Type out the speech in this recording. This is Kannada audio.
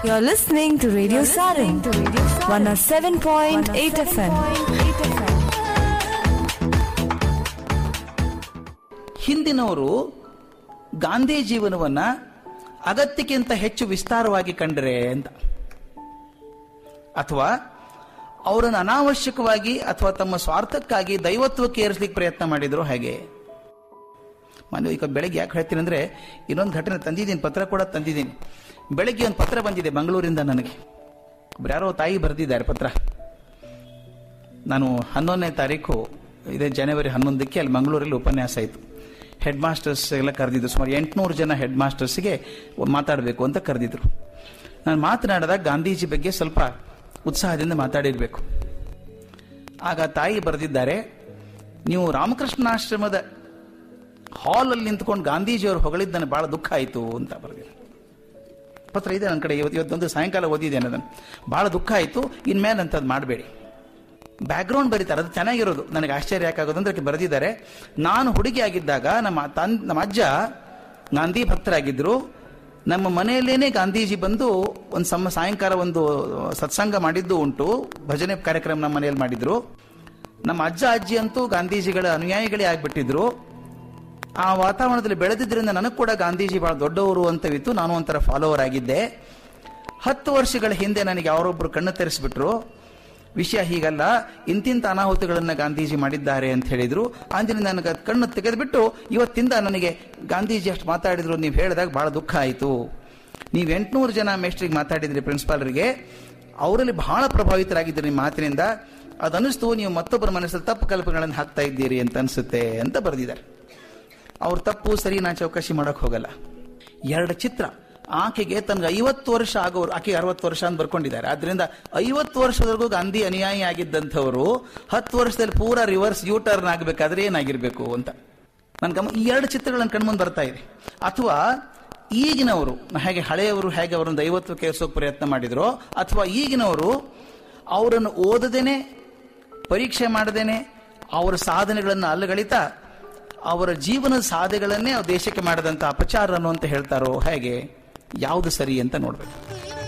You're listening to Radio Sarang, 107.8 FM. ಹಿಂದಿನವರು ಗಾಂಧಿ ಜೀವನವನ್ನ ಅಗತ್ಯಕ್ಕಿಂತ ಹೆಚ್ಚು ವಿಸ್ತಾರವಾಗಿ ಕಂಡರೆ ಅಂತ, ಅಥವಾ ಅವರನ್ನು ಅನಾವಶ್ಯಕವಾಗಿ ಅಥವಾ ತಮ್ಮ ಸ್ವಾರ್ಥಕ್ಕಾಗಿ ದೈವತ್ವಕ್ಕೆ ಏರಿಸಲಿಕ್ಕೆ ಪ್ರಯತ್ನ ಮಾಡಿದ್ರು. ಹಾಗೆ ಈಗ ಬೆಳಗ್ಗೆ ಯಾಕೆ ಹೇಳ್ತೀನಿ ಅಂದ್ರೆ, ಇನ್ನೊಂದು ಘಟನೆ ತಂದಿದ್ದೀನಿ, ಪತ್ರ ಕೂಡ ತಂದಿದ್ದೀನಿ. ಬೆಳಗ್ಗೆ ಒಂದು ಪತ್ರ ಬಂದಿದೆ ಮಂಗಳೂರಿಂದ ನನಗೆ. ಯಾರೋ ತಾಯಿ ಬರೆದಿದ್ದಾರೆ ಪತ್ರ. ನಾನು 11ನೇ ತಾರೀಕು ಇದೇ ಜನವರಿ 11ಕ್ಕೆ ಅಲ್ಲಿ ಮಂಗಳೂರಲ್ಲಿ ಉಪನ್ಯಾಸ ಆಯಿತು. ಹೆಡ್ ಮಾಸ್ಟರ್ಸ್ ಎಲ್ಲ ಕರೆದಿದ್ರು. ಸುಮಾರು 800 ಜನ ಹೆಡ್ ಮಾಸ್ಟರ್ಸ್ಗೆ ಮಾತಾಡಬೇಕು ಅಂತ ಕರೆದಿದ್ರು. ನಾನು ಮಾತನಾಡಿದಾಗ ಗಾಂಧೀಜಿ ಬಗ್ಗೆ ಸ್ವಲ್ಪ ಉತ್ಸಾಹದಿಂದ ಮಾತಾಡಿರಬೇಕು. ಆಗ ತಾಯಿ ಬರೆದಿದ್ದಾರೆ, ನೀವು ರಾಮಕೃಷ್ಣಾಶ್ರಮದ ಹಾಲಲ್ಲಿ ನಿಂತ್ಕೊಂಡು ಗಾಂಧೀಜಿಯವರು ಹೊಗಳಿದ್ದು ನನಗೆ ಬಹಳ ದುಃಖ ಆಯಿತು ಅಂತ ಬರೆದಿದ್ದಾರೆ. ಪತ್ರ ಇದೆ ನನ್ನ ಕಡೆ, ಇವತ್ತೊಂದು ಸಾಯಂಕಾಲ ಓದಿದ್ದೇನೆ ಅದನ್ನು. ಬಹಳ ದುಃಖ ಆಯಿತು, ಇನ್ಮೇಲೆ ಅಂಥದ್ದು ಮಾಡಬೇಡಿ. ಬ್ಯಾಕ್ಗ್ರೌಂಡ್ ಬರೀತಾರೆ, ಅದು ಚೆನ್ನಾಗಿರೋದು. ನನಗೆ ಆಶ್ಚರ್ಯ ಯಾಕಾಗೋದು ಅಂದ್ರೆ ಬರೆದಿದ್ದಾರೆ, ನಾನು ಹುಡುಗಿ ಆಗಿದ್ದಾಗ ನಮ್ಮ ಅಜ್ಜ ಗಾಂಧಿ ಭಕ್ತರಾಗಿದ್ದರು. ನಮ್ಮ ಮನೆಯಲ್ಲೇನೆ ಗಾಂಧೀಜಿ ಬಂದು ಒಂದು ಸಾಯಂಕಾಲ ಒಂದು ಸತ್ಸಂಗ ಮಾಡಿದ್ದು ಉಂಟು. ಭಜನೆ ಕಾರ್ಯಕ್ರಮ ನಮ್ಮ ಮನೆಯಲ್ಲಿ ಮಾಡಿದ್ರು. ನಮ್ಮ ಅಜ್ಜ ಅಜ್ಜಿ ಅಂತೂ ಗಾಂಧೀಜಿಗಳ ಅನುಯಾಯಿಗಳೇ ಆಗ್ಬಿಟ್ಟಿದ್ರು. ಆ ವಾತಾವರಣದಲ್ಲಿ ಬೆಳೆದಿದ್ದರಿಂದ ನನಗೆ ಕೂಡ ಗಾಂಧೀಜಿ ಬಹಳ ದೊಡ್ಡವರು ಅಂತವಿತ್ತು. ನಾನು ಒಂಥರ ಫಾಲೋವರ್ ಆಗಿದ್ದೆ. 10 ವರ್ಷಗಳ ಹಿಂದೆ ನನಗೆ ಯಾರೊಬ್ರು ಕಣ್ಣು ತೆರೆಸಿಬಿಟ್ರು. ವಿಷಯ ಹೀಗಲ್ಲ, ಇಂತಿಂತ ಅನಾಹುತಗಳನ್ನ ಗಾಂಧೀಜಿ ಮಾಡಿದ್ದಾರೆ ಅಂತ ಹೇಳಿದ್ರು. ಅಂದಿನಿಂದ ನನಗೆ ಕಣ್ಣು ತೆಗೆದುಬಿಟ್ಟು ಇವತ್ತಿಂದ ನನಗೆ ಗಾಂಧೀಜಿ ಅಷ್ಟು ಮಾತಾಡಿದ್ರು ನೀವು ಹೇಳಿದಾಗ ಬಹಳ ದುಃಖ ಆಯಿತು. ನೀವು 800 ಜನ ಮೇಸ್ಟ್ರಿಗೆ ಮಾತಾಡಿದ್ರಿ, ಪ್ರಿನ್ಸಿಪಾಲರಿಗೆ, ಅವರಲ್ಲಿ ಬಹಳ ಪ್ರಭಾವಿತರಾಗಿದ್ದರು ನಿಮ್ಮ ಮಾತಿನಿಂದ. ಅದನ್ನಿಸ್ತು ನೀವು ಮತ್ತೊಬ್ಬರ ಮನಸ್ಸಲ್ಲಿ ತಪ್ಪು ಕಲ್ಪನೆಗಳನ್ನು ಹಾಕ್ತಾ ಇದ್ದೀರಿ ಅಂತ ಅನಿಸುತ್ತೆ ಅಂತ ಬರೆದಿದ್ದಾರೆ. ಅವ್ರ ತಪ್ಪು ಸರಿ ನಾ ಚೌಕಾಶಿ ಮಾಡಕ್ ಹೋಗಲ್ಲ. 2 ಚಿತ್ರ. ಆಕೆಗೆ ತನಗೆ 50 ವರ್ಷ ಆಗೋರು, ಆಕೆ 60 ವರ್ಷ ಅಂತ ಬರ್ಕೊಂಡಿದ್ದಾರೆ. ಆದ್ರಿಂದ 50 ವರ್ಷದವರೆಗೂ ಗಾಂಧಿ ಅನುಯಾಯಿ ಆಗಿದ್ದಂಥವರು 10 ವರ್ಷದಲ್ಲಿ ಪೂರಾ ರಿವರ್ಸ್ ಯೂ ಟರ್ನ್ ಆಗಬೇಕಾದ್ರೆ ಏನಾಗಿರ್ಬೇಕು ಅಂತ ನನ್ಗೆ ಈ 2 ಚಿತ್ರಗಳನ್ನು ಕಣ್ಮುಂದೆ ಬರ್ತಾ ಇದೆ. ಅಥವಾ ಈಗಿನವರು ಹೇಗೆ ಹಳೆಯವರು ಹೇಗೆ ಅವರನ್ನು ದೈವತ್ವಕ್ಕೆ ಏರಿಸೋಕೆ ಪ್ರಯತ್ನ ಮಾಡಿದ್ರು, ಅಥವಾ ಈಗಿನವರು ಅವರನ್ನು ಓದದೇನೆ ಪರೀಕ್ಷೆ ಮಾಡದೇನೆ ಅವರ ಸಾಧನೆಗಳನ್ನು ಅಲ್ಲಗಳಿತಾ ಅವರ ಜೀವನದ ಸಾಧನೆಗಳನ್ನೇ ದೇಶಕ್ಕೆ ಮಾಡದಂತ ಅಪಚಾರ ಅಂತ ಹೇಳ್ತಾರೋ ಹೇಗೆ, ಯಾವುದು ಸರಿ ಅಂತ ನೋಡ್ಬೇಕು.